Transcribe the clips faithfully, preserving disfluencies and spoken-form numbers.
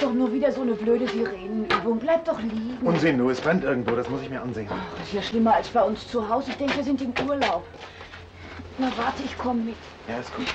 ist doch nur wieder so eine blöde Sirenenübung. Bleib doch liegen. Unsinn, du, es brennt irgendwo, das muss ich mir ansehen. Ach, das ist ja schlimmer als bei uns zu Hause. Ich denke, wir sind im Urlaub. Na, warte, ich komme mit. Ja, ist gut.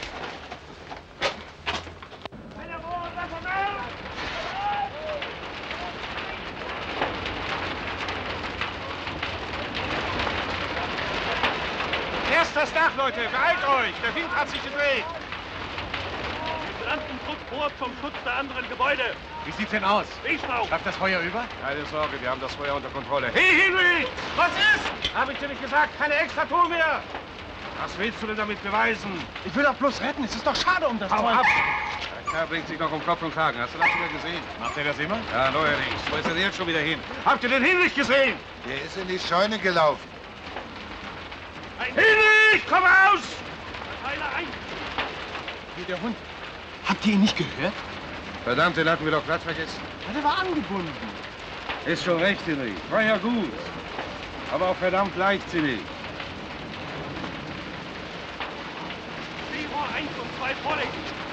Erst das Dach, Leute! Beeilt euch! Der Wind hat sich gedreht! Brandendruck vor zum Schutz der anderen Gebäude. Wie sieht's denn aus? Riechenrauch! Schafft das Feuer über? Keine Sorge, wir haben das Feuer unter Kontrolle. Hey, Henry! Was ist? Hab ich dir nicht gesagt? Keine Extraton mehr! Was willst du denn damit beweisen? Ich will doch bloß retten. Es ist doch schade um das Hau Zeug. ab! Der Kerl bringt sich noch um Kopf und Kragen. Hast du das wieder gesehen? Macht er das immer? Ja, neuerdings. Wo ist er denn jetzt schon wieder hin? Habt ihr den Hinrich gesehen? Der ist in die Scheune gelaufen. Hinrich, komm raus! Teile ein! Wie der Hund. Habt ihr ihn nicht gehört? Verdammt, den hatten wir doch glatt vergessen. Ja, der war angebunden. Ist schon recht, Hinrich. War ja gut. Aber auch verdammt leichtsinnig. Rohr eins und zwei vorlegen.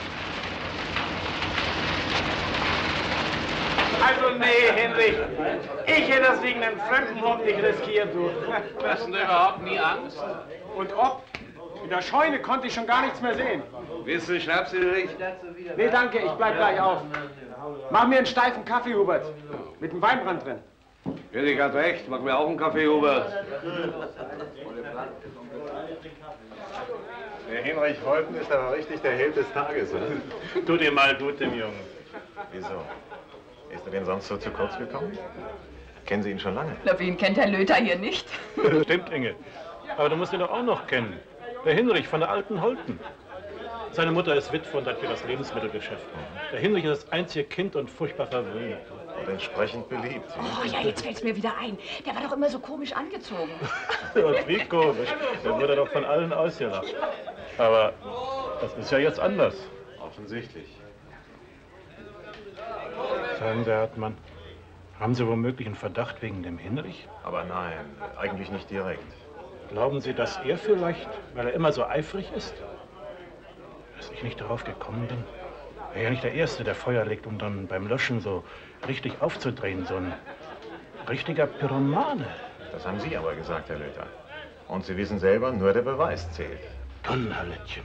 Also nee, Henrich. Ich hätte das wegen einem Fremdenhund nicht riskiert, du. Hast du überhaupt nie Angst? Und ob? In der Scheune konnte ich schon gar nichts mehr sehen. Willst du Schnaps, Henrich? Nee, danke, ich bleib gleich auf. Mach mir einen steifen Kaffee, Hubert. Mit einem Weinbrand drin. Henrich hat recht, mach mir auch einen Kaffee, Hubert. Der Henrich Holten ist aber richtig der Held des Tages, oder? Tu dir mal gut, dem Jungen. Wieso? Ist er denn sonst so zu kurz gekommen? Kennen Sie ihn schon lange? Na, wen kennt Herr Löter hier nicht? Stimmt, Inge. Aber du musst ihn doch auch noch kennen. Der Hinrich von der alten Holten. Seine Mutter ist Witwe und hat für das Lebensmittelgeschäft. Der Hinrich ist das einzige Kind und furchtbar verwöhnt. Und entsprechend beliebt. Oh ja, jetzt fällt's mir wieder ein. Der war doch immer so komisch angezogen. Und wie komisch. Der wurde doch von allen ausgelacht. Aber das ist ja jetzt anders. Offensichtlich. Sagen Sie, Herr Hartmann, haben Sie womöglich einen Verdacht wegen dem Hinrich? Aber nein, eigentlich nicht direkt. Glauben Sie, dass er vielleicht, weil er immer so eifrig ist, dass ich nicht darauf gekommen bin? Er ist ja nicht der Erste, der Feuer legt, um dann beim Löschen so richtig aufzudrehen. So ein richtiger Pyromane. Das haben Sie aber gesagt, Herr Löter. Und Sie wissen selber, nur der Beweis zählt. Donnerlittchen.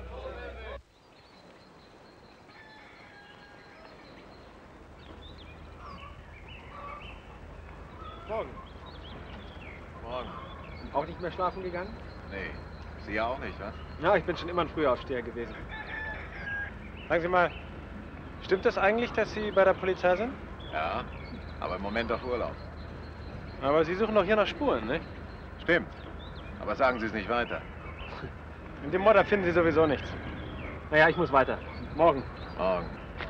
Morgen. Morgen. Auch nicht mehr schlafen gegangen? Nee, Sie ja auch nicht, was? Ja, ich bin schon immer ein Frühaufsteher gewesen. Sagen Sie mal, stimmt das eigentlich, dass Sie bei der Polizei sind? Ja, aber im Moment auf Urlaub. Aber Sie suchen doch hier nach Spuren, ne? Stimmt. Aber sagen Sie es nicht weiter. In dem Mordder finden Sie sowieso nichts. Naja, ich muss weiter. Morgen. Morgen.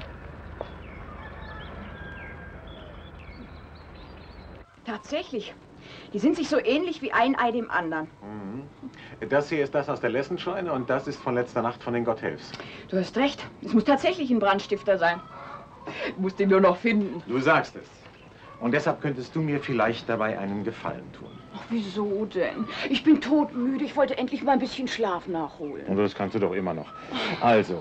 Tatsächlich. Die sind sich so ähnlich wie ein Ei dem anderen. Mhm. Das hier ist das aus der Lessenscheune und das ist von letzter Nacht von den Gotthelfs. Du hast recht. Es muss tatsächlich ein Brandstifter sein. Du musst ihn nur noch finden. Du sagst es. Und deshalb könntest du mir vielleicht dabei einen Gefallen tun. Ach, wieso denn? Ich bin todmüde. Ich wollte endlich mal ein bisschen Schlaf nachholen. Und das kannst du doch immer noch. Also.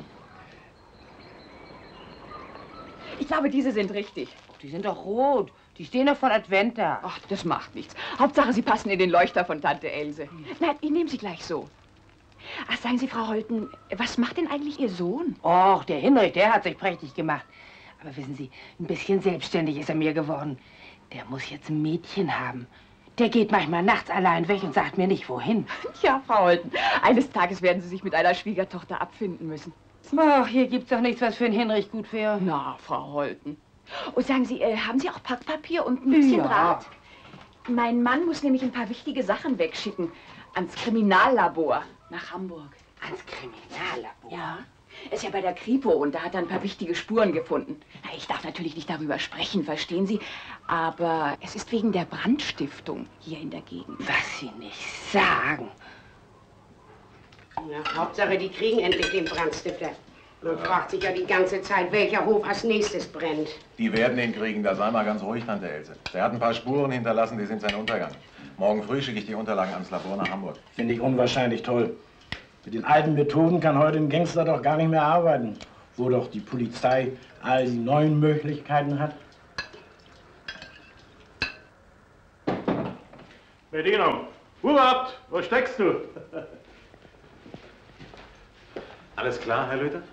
Ich glaube, diese sind richtig. Die sind doch rot. Die stehen doch von Advent da. Ach, das macht nichts. Hauptsache, sie passen in den Leuchter von Tante Else. Nein, ich nehme sie gleich so. Ach, sagen Sie, Frau Holten, was macht denn eigentlich Ihr Sohn? Och, der Hinrich, der hat sich prächtig gemacht. Aber wissen Sie, ein bisschen selbstständig ist er mir geworden. Der muss jetzt ein Mädchen haben. Der geht manchmal nachts allein weg und sagt mir nicht, wohin. Ja, Frau Holten, eines Tages werden Sie sich mit einer Schwiegertochter abfinden müssen. Ach, hier gibt's doch nichts, was für einen Hinrich gut wäre. Na, Frau Holten. Und sagen Sie, äh, haben Sie auch Packpapier und ein bisschen Ja. Draht? Mein Mann muss nämlich ein paar wichtige Sachen wegschicken. Ans Kriminallabor nach Hamburg. Ans Kriminallabor? Ja. Er ist ja bei der Kripo und da hat er ein paar wichtige Spuren gefunden. Na, ich darf natürlich nicht darüber sprechen, verstehen Sie? Aber es ist wegen der Brandstiftung hier in der Gegend. Was Sie nicht sagen. Na, Hauptsache, die kriegen endlich den Brandstifter. Man fragt sich ja die ganze Zeit, welcher Hof als nächstes brennt. Die werden ihn kriegen, da sei mal ganz ruhig, Tante Else. Der hat ein paar Spuren hinterlassen, die sind sein Untergang. Morgen früh schicke ich die Unterlagen ans Labor nach Hamburg. Finde ich unwahrscheinlich toll. Mit den alten Methoden kann heute ein Gangster doch gar nicht mehr arbeiten. wo doch die Polizei alle neuen Möglichkeiten hat. Bedienung, Hubert, wo steckst du? Alles klar, Herr Lüther?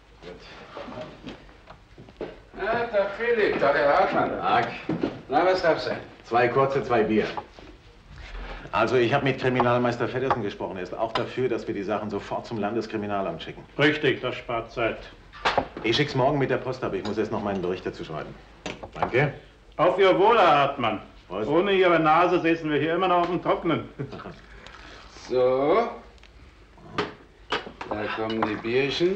Na, der Philipp, da der Hartmann. Tag. Na, was darf's sein? Zwei kurze, zwei Bier. Also, ich habe mit Kriminalmeister Feddersen gesprochen. Er ist auch dafür, dass wir die Sachen sofort zum Landeskriminalamt schicken. Richtig, das spart Zeit. Ich schick's morgen mit der Post, aber ich muss erst noch meinen Bericht dazu schreiben. Danke. Auf Ihr Wohl, Herr Hartmann. Was? Ohne Ihre Nase sitzen wir hier immer noch auf dem Trocknen. So. Da kommen die Bierchen.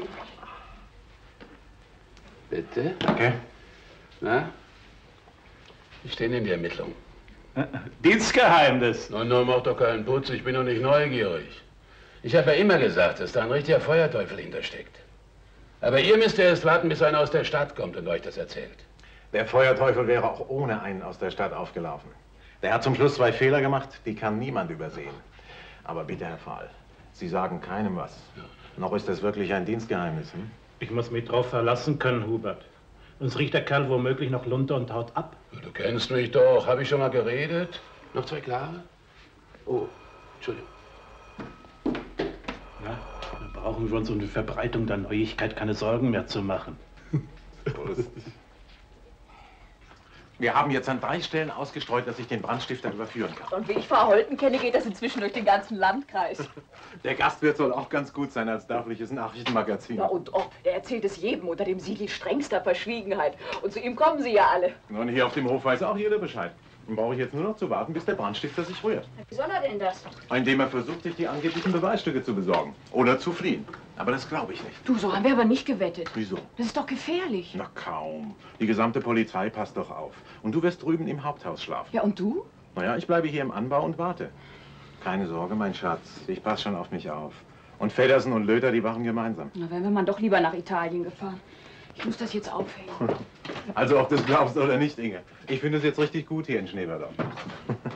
Bitte. Danke. Na? Wie stehen denn die Ermittlungen? Dienstgeheimnis. Na, na, mach doch keinen Putz, ich bin doch nicht neugierig. Ich habe ja immer gesagt, dass da ein richtiger Feuerteufel hintersteckt. Aber ihr müsst ja erst warten, bis einer aus der Stadt kommt und euch das erzählt. Der Feuerteufel wäre auch ohne einen aus der Stadt aufgelaufen. Der hat zum Schluss zwei Fehler gemacht, die kann niemand übersehen. Aber bitte, Herr Pfahl, Sie sagen keinem was. Ja. Noch ist das wirklich ein Dienstgeheimnis, hm? Ich muss mich drauf verlassen können, Hubert. Uns riecht der Kerl womöglich noch Lunte und haut ab. Ja, du kennst mich doch. Habe ich schon mal geredet? Noch zwei klare? Oh, Entschuldigung. Ja, dann brauchen wir uns um die Verbreitung der Neuigkeit keine Sorgen mehr zu machen. Prost. Wir haben jetzt an drei Stellen ausgestreut, dass ich den Brandstifter überführen kann. Und wie ich Frau Holten kenne, geht das inzwischen durch den ganzen Landkreis. Der Gastwirt soll auch ganz gut sein als dörfliches Nachrichtenmagazin. Ja, und ob, er erzählt es jedem unter dem Siegel strengster Verschwiegenheit. Und zu ihm kommen Sie ja alle. Und hier auf dem Hof weiß auch jeder Bescheid. Dann brauche ich jetzt nur noch zu warten, bis der Brandstifter sich rührt. Wie soll er denn das? Indem er versucht, sich die angeblichen Beweisstücke zu besorgen. Oder zu fliehen. Aber das glaube ich nicht. Du, so haben wir aber nicht gewettet. Wieso? Das ist doch gefährlich. Na kaum. Die gesamte Polizei passt doch auf. Und du wirst drüben im Haupthaus schlafen. Ja, und du? Naja, ich bleibe hier im Anbau und warte. Keine Sorge, mein Schatz. Ich passe schon auf mich auf. Und Feddersen und Löter, die wachen gemeinsam. Na, wären wir mal doch lieber nach Italien gefahren. Ich muss das jetzt aufhängen. Also, ob du es glaubst oder nicht, Inge. Ich finde es jetzt richtig gut hier in Schneeberdorf.